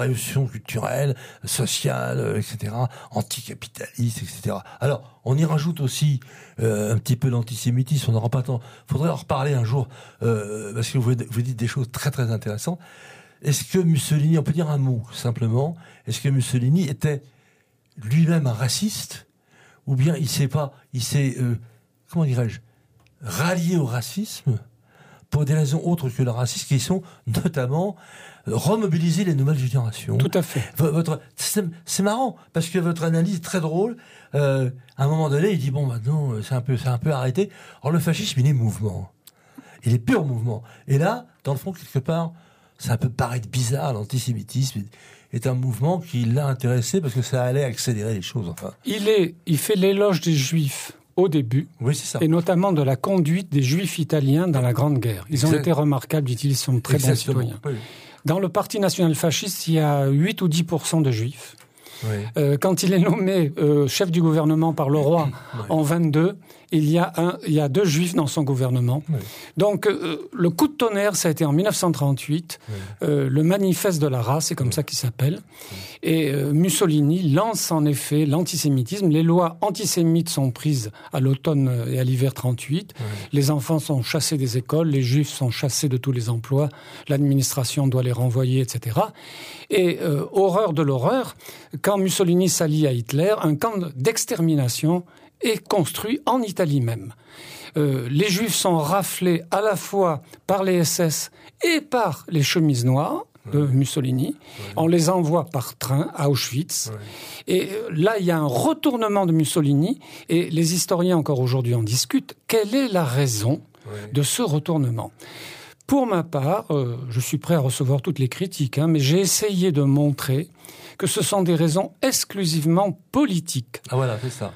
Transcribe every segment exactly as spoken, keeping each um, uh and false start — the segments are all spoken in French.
révolution culturelle, sociale, et cetera, anticapitaliste, et cetera. Alors, on y rajoute aussi euh, un petit peu d'antisémitisme, on n'aura pas le temps. Il faudrait en reparler un jour, euh, parce que vous, vous dites des choses très très intéressantes. Est-ce que Mussolini, on peut dire un mot simplement, est-ce que Mussolini était lui-même un raciste, ou bien il s'est pas, il s'est, euh, comment dirais-je, rallié au racisme pour des raisons autres que le racisme, qui sont notamment remobiliser les nouvelles générations. Tout à fait. Votre, c'est, c'est marrant, parce que votre analyse est très drôle. Euh, à un moment donné, il dit, bon, maintenant, c'est un peu, c'est un peu arrêté. Or, le fascisme, il est mouvement. Il est pur mouvement. Et là, dans le fond, quelque part, ça peut paraître bizarre, l'antisémitisme est un mouvement qui l'a intéressé parce que ça allait accélérer les choses, enfin. Il est, il fait l'éloge des Juifs au début, oui, c'est ça. Et notamment de la conduite des Juifs italiens dans la Grande Guerre. Ils exact. ont été remarquables, dit-il, ils sont très Exactement. bons citoyens. Oui. Dans le Parti national fasciste, il y a huit ou dix pour cent de Juifs. Oui. Euh, quand il est nommé euh, chef du gouvernement par le roi oui. en vingt-deux, il y a un, il y a deux Juifs dans son gouvernement. Oui. Donc euh, le coup de tonnerre, ça a été en dix-neuf cent trente-huit, oui. euh, le manifeste de la race, c'est comme oui. ça qu'il s'appelle. Oui. Et euh, Mussolini lance en effet l'antisémitisme. Les lois antisémites sont prises à l'automne et à l'hiver trente-huit. Oui. Les enfants sont chassés des écoles, les Juifs sont chassés de tous les emplois, l'administration doit les renvoyer, et cetera. Et euh, horreur de l'horreur, quand Mussolini s'allie à Hitler, un camp d'extermination est construit en Italie même. Euh, les Juifs sont raflés à la fois par les S S et par les chemises noires de ouais. Mussolini. Ouais. On les envoie par train à Auschwitz. Ouais. Et là, il y a un retournement de Mussolini, et les historiens encore aujourd'hui en discutent. Quelle est la raison ouais. de ce retournement ? Pour ma part, euh, je suis prêt à recevoir toutes les critiques, hein, mais j'ai essayé de montrer que ce sont des raisons exclusivement politiques. Ah voilà, c'est ça.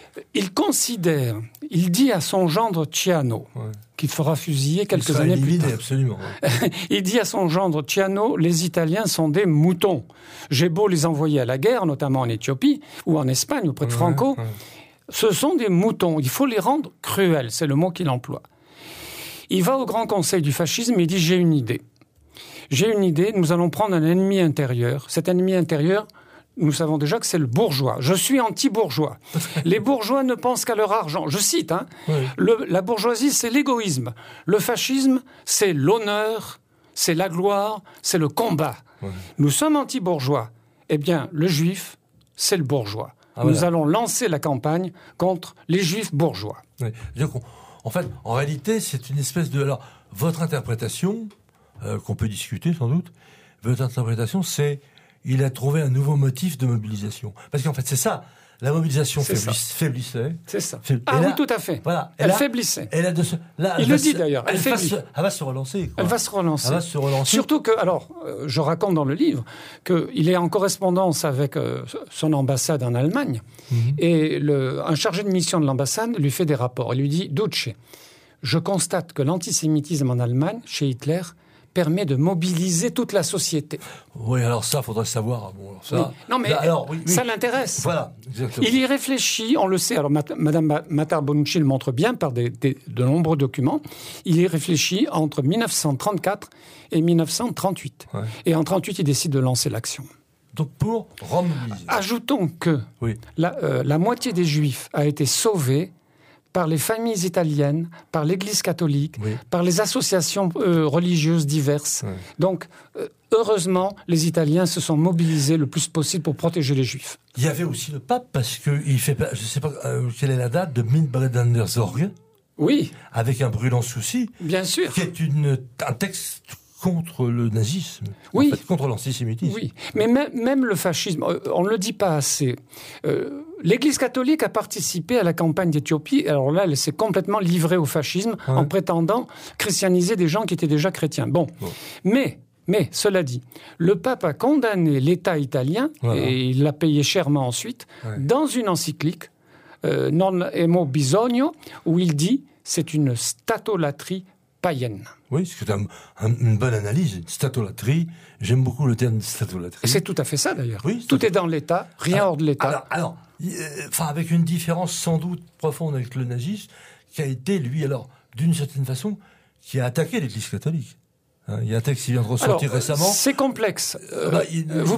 Il considère, il dit à son gendre Ciano, ouais. qu'il fera fusiller quelques années plus tard. Absolument. Ouais. Il dit à son gendre Ciano, les Italiens sont des moutons. J'ai beau les envoyer à la guerre, notamment en Éthiopie ou en Espagne auprès de ouais, Franco, ouais. ce sont des moutons. Il faut les rendre cruels, c'est le mot qu'il emploie. Il va au Grand Conseil du fascisme et il dit j'ai une idée. J'ai une idée, nous allons prendre un ennemi intérieur. Cet ennemi intérieur, nous savons déjà que c'est le bourgeois. Je suis anti-bourgeois. Les bourgeois ne pensent qu'à leur argent. Je cite, hein. Oui. Le, la bourgeoisie, c'est l'égoïsme. Le fascisme, c'est l'honneur, c'est la gloire, c'est le combat. Oui. Nous sommes anti-bourgeois. Eh bien, le juif, c'est le bourgeois. Ah, nous voilà. allons lancer la campagne contre les juifs bourgeois. Oui. Donc, on, en fait, en réalité, c'est une espèce de... Alors, votre interprétation, euh, qu'on peut discuter sans doute, votre interprétation, c'est... il a trouvé un nouveau motif de mobilisation. Parce qu'en fait, c'est ça. La mobilisation faiblis, faiblissait. C'est ça. Faibl... Ah là, oui, tout à fait. Voilà. Elle là, faiblissait. Elle a de se... là, il le dit d'ailleurs. Elle, elle, va se... elle va se relancer. Quoi. Elle va se relancer. Elle va se relancer. Surtout que, alors, euh, je raconte dans le livre qu'il est en correspondance avec euh, son ambassade en Allemagne. Mm-hmm. Et le, un chargé de mission de l'ambassade lui fait des rapports. Il lui dit, Duce, je constate que l'antisémitisme en Allemagne, chez Hitler, permet de mobiliser toute la société. Oui, alors ça, il faudrait savoir. Bon, alors ça, oui. Non, mais alors, oui, oui. ça l'intéresse. Voilà, exactement. Il y réfléchit, on le sait. Alors, Madame Matar Bonucci le montre bien par des, des, de nombreux documents. Il y réfléchit entre dix-neuf cent trente-quatre et dix-neuf cent trente-huit. Ouais. Et en trente-huit, il décide de lancer l'action. Donc, pour remobiliser. Ajoutons que oui. la, euh, la moitié des Juifs a été sauvée par les familles italiennes, par l'Église catholique, oui. par les associations euh, religieuses diverses. Oui. Donc, euh, heureusement, les Italiens se sont mobilisés le plus possible pour protéger les Juifs. Il y avait aussi le pape, parce qu'il fait, je ne sais pas euh, quelle est la date, de Minbreder Sorge. Oui. Avec un brûlant souci. Bien sûr. Qui est une, un texte contre le nazisme, oui. en fait, contre l'antisémitisme. Oui, mais même, même le fascisme, on ne le dit pas assez. Euh, L'Église catholique a participé à la campagne d'Éthiopie. Alors là, elle s'est complètement livrée au fascisme ouais. en prétendant christianiser des gens qui étaient déjà chrétiens. Bon, bon. mais... Mais, cela dit, le pape a condamné l'État italien, voilà. et il l'a payé chèrement ensuite, ouais. dans une encyclique, euh, Non emo bisogno, où il dit « c'est une statolatrie païenne ». Oui, c'est un, un, une bonne analyse, une statolatrie. J'aime beaucoup le terme de statolatrie. Et c'est tout à fait ça, d'ailleurs. Oui, tout est dans l'État, rien alors, hors de l'État. Alors, alors euh, enfin, avec une différence sans doute profonde avec le nazisme, qui a été, lui, alors, d'une certaine façon, qui a attaqué l'Église catholique. Il y a un texte qui vient de ressortir Alors, récemment. C'est complexe. Euh, bah, il, vous,